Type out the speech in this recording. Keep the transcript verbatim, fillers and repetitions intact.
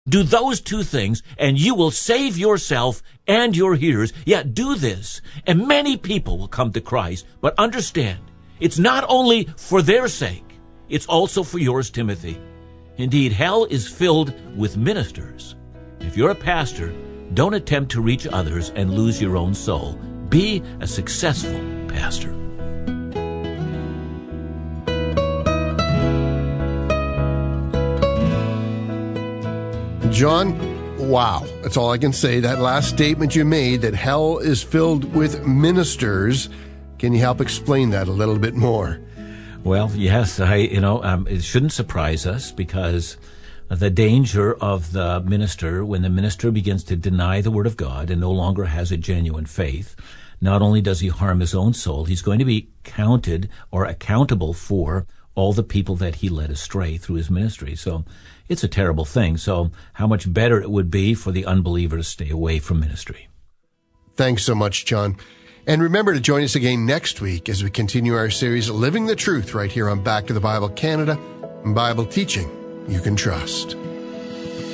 Do those two things, and you will save yourself and your hearers. Yeah, do this, and many people will come to Christ. But understand, it's not only for their sake, it's also for yours, Timothy. Indeed, hell is filled with ministers. If you're a pastor, don't attempt to reach others and lose your own soul. Be a successful pastor. John, wow. That's all I can say. That last statement you made, that hell is filled with ministers. Can you help explain that a little bit more? Well, yes, I, you know, um, it shouldn't surprise us, because the danger of the minister, when the minister begins to deny the word of God and no longer has a genuine faith, not only does he harm his own soul, he's going to be counted or accountable for all the people that he led astray through his ministry. So it's a terrible thing. So how much better it would be for the unbeliever to stay away from ministry. Thanks so much, John. And remember to join us again next week as we continue our series, Living the Truth, right here on Back to the Bible Canada, Bible teaching you can trust.